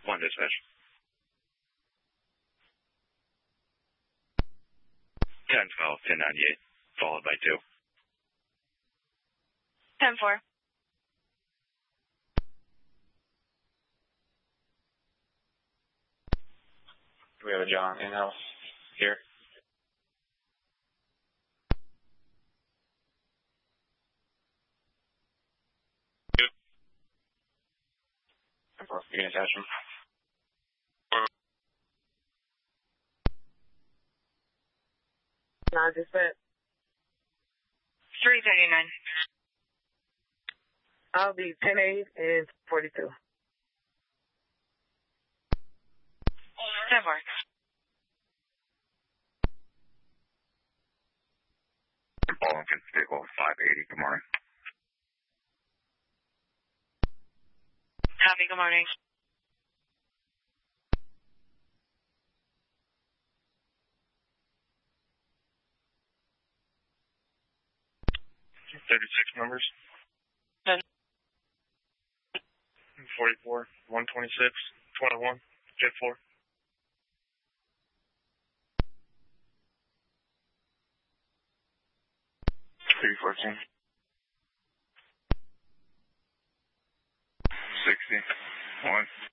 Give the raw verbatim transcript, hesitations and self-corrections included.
One dispatch. ten twelve, ten ninety-eight, followed by two. ten four. We have a John in-house here. Two. You can attach him. Nine dispatch. three thirty-nine. I'll be ten eight and forty-two. ten four. Ball and vehicle five eighty, good morning. Copy, good morning. thirty-six numbers. ten. forty-four, one twenty-six, twenty-one, J four. three fourteen. sixty, one.